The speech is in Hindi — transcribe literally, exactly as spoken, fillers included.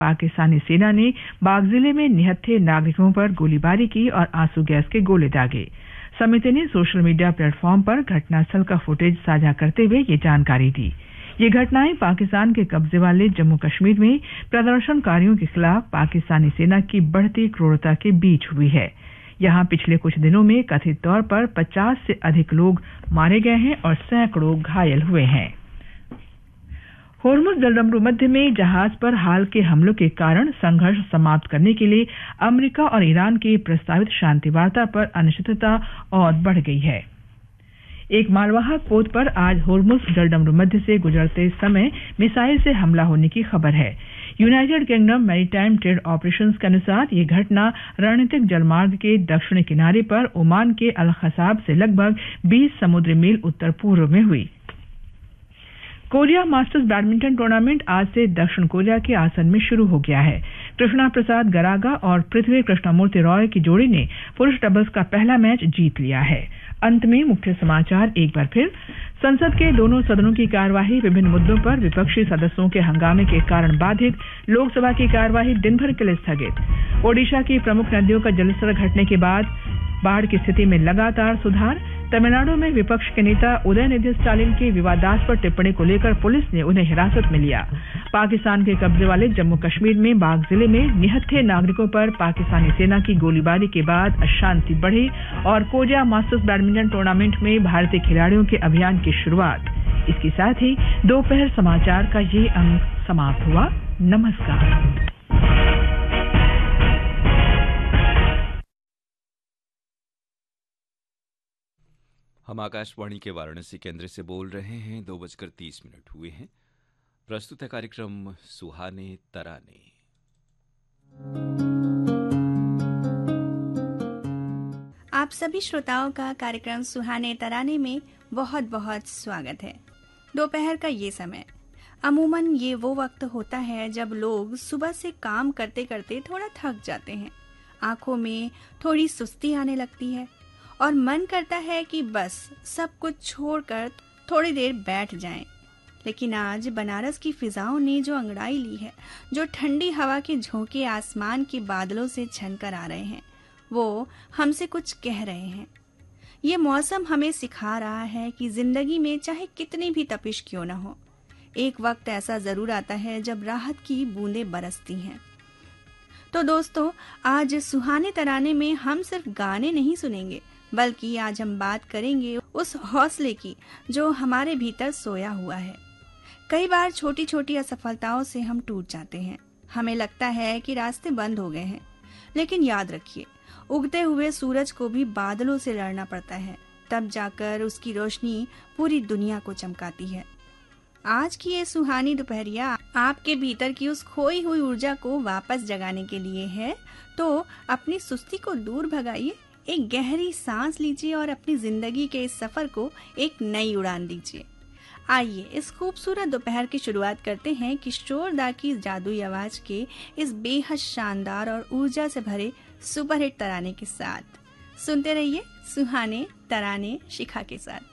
पाकिस्तानी सेना ने बाग जिले में निहत्थे नागरिकों पर गोलीबारी की और आंसू गैस के गोले दागे। समिति ने सोशल मीडिया प्लेटफॉर्म पर घटनास्थल का फुटेज साझा करते हुए ये जानकारी दी। ये घटनाएं पाकिस्तान के कब्जे वाले जम्मू कश्मीर में प्रदर्शनकारियों के खिलाफ पाकिस्तानी सेना की बढ़ती क्रूरता के बीच हुई है। यहां पिछले कुछ दिनों में कथित तौर पर पचास से अधिक लोग मारे गए हैं और सैकड़ों घायल हुए हैं। होर्मुज जलदमरू मध्य में जहाज पर हाल के हमलों के कारण संघर्ष समाप्त करने के लिए अमेरिका और ईरान की प्रस्तावित शांति वार्ता पर अनिश्चितता और बढ़ गई है। एक मालवाहक पोत पर आज होर्मुज जलदमरू मध्य से गुजरते समय मिसाइल से हमला होने की खबर है। United kingdom maritime trade operations के अनुसार ये घटना रणनीतिक जलमार्ग के दक्षिणी किनारे पर ओमान के अल खसाब से लगभग बीस समुद्री मील उत्तर पूर्व में हुई। कोरिया मास्टर्स बैडमिंटन टूर्नामेंट आज से दक्षिण कोरिया के आसन में शुरू हो गया है। कृष्णा प्रसाद गरागा और पृथ्वी कृष्णमूर्ति रॉय की जोड़ी ने पुरुष डबल्स का पहला मैच जीत लिया है। अंत में मुख्य समाचार एक बार फिर। संसद के दोनों सदनों की कार्यवाही विभिन्न मुद्दों पर विपक्षी सदस्यों के हंगामे के कारण बाधित। लोकसभा की कार्यवाही दिन भर के लिए स्थगित। ओडिशा की प्रमुख नदियों का जलस्तर घटने के बाद बाढ़ की स्थिति में लगातार सुधार। तमिलनाडु में विपक्ष के नेता उदयनिधि स्टालिन की विवादास्पद टिप्पणी को लेकर पुलिस ने उन्हें हिरासत में लिया। पाकिस्तान के कब्जे वाले जम्मू कश्मीर में बाग जिले में निहत्थे नागरिकों पर पाकिस्तानी सेना की गोलीबारी के बाद अशांति बढ़ी और कोरिया मास्टर्स बैडमिंटन टूर्नामेंट में भारतीय खिलाड़ियों के अभियान की शुरुआत। इसके साथ ही दोपहर समाचार का ये अंक समाप्त हुआ। नमस्कार। हम आकाशवाणी के वाराणसी केंद्र से बोल रहे हैं। दो बजकर तीस मिनट हुए हैं। प्रस्तुत है कार्यक्रम सुहाने तराने। आप सभी श्रोताओं का कार्यक्रम सुहाने तराने में बहुत बहुत स्वागत है। दोपहर का ये समय अमूमन ये वो वक्त होता है जब लोग सुबह से काम करते करते थोड़ा थक जाते हैं। आंखों में थोड़ी सुस्ती आने लगती है और मन करता है कि बस सब कुछ छोड़कर थोड़ी देर बैठ जाएं। लेकिन आज बनारस की फिजाओं ने जो अंगड़ाई ली है, जो ठंडी हवा के झोंके आसमान के बादलों से छनकर आ रहे हैं, वो हमसे कुछ कह रहे हैं। ये मौसम हमें सिखा रहा है कि जिंदगी में चाहे कितनी भी तपिश क्यों न हो, एक वक्त ऐसा जरूर आता है जब राहत की बूंदें बरसती हैं। तो दोस्तों, आज सुहाने तराने में हम सिर्फ गाने नहीं सुनेंगे, बल्कि आज हम बात करेंगे उस हौसले की जो हमारे भीतर सोया हुआ है। कई बार छोटी छोटी असफलताओं से हम टूट जाते हैं। हमें लगता है कि रास्ते बंद हो गए हैं, लेकिन याद रखिए, उगते हुए सूरज को भी बादलों से लड़ना पड़ता है, तब जाकर उसकी रोशनी पूरी दुनिया को चमकाती है। आज की ये सुहानी दोपहरिया आपके भीतर की उस खोई हुई ऊर्जा को वापस जगाने के लिए है। तो अपनी सुस्ती को दूर भगाइए, एक गहरी सांस लीजिए और अपनी जिंदगी के इस सफर को एक नई उड़ान दीजिए। आइए इस खूबसूरत दोपहर की शुरुआत करते हैं किशोर दा की जादुई आवाज के इस बेहद शानदार और ऊर्जा से भरे सुपरहिट तराने के साथ। सुनते रहिए सुहाने तराने शिखा के साथ।